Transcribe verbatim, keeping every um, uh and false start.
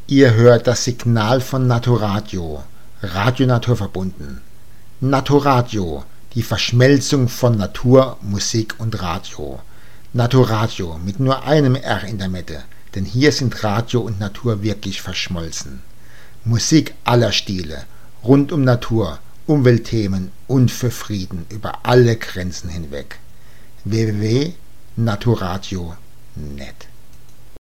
Ihr hört das Signal von Natoradio, Radio Naturverbunden. Natoradio, die Verschmelzung von Natur, Musik und Radio. Natoradio mit nur einem R in der Mitte, denn hier sind Radio und Natur wirklich verschmolzen. Musik aller Stile, rund um Natur, Umweltthemen und für Frieden über alle Grenzen hinweg. w w w punkt natoradio punkt net